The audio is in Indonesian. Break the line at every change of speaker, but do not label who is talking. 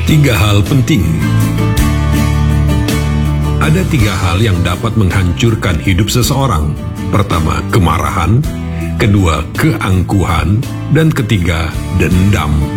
Tiga hal penting. Ada tiga hal yang dapat menghancurkan hidup seseorang. Pertama, kemarahan. Kedua, keangkuhan. Dan ketiga, dendam.